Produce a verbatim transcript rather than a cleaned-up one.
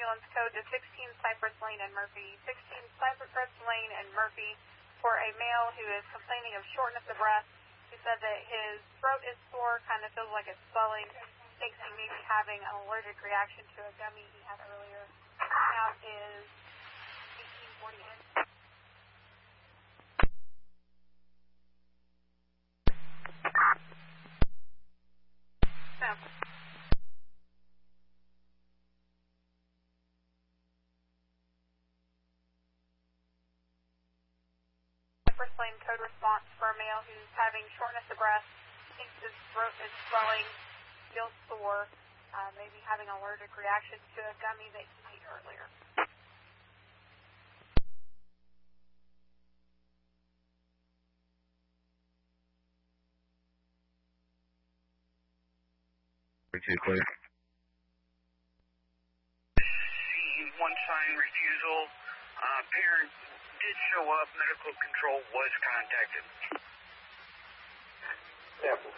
ambulance code to sixteen Cypress Lane and Murphy. sixteen Cypress Lane and Murphy for a male who is complaining of shortness of breath. He said that his throat is sore, kind of feels like it's swelling, thinks he may be having an allergic reaction to a gummy he had earlier. Count is eighteen forty-eight. No. Cypress Lane code response for a male who's having shortness of breath, thinks his throat is swelling, feels sore, uh, maybe having an allergic reaction to a gummy that he ate earlier. Too clear. See one sign refusal. Uh, parent did show up. Medical control was contacted. Sample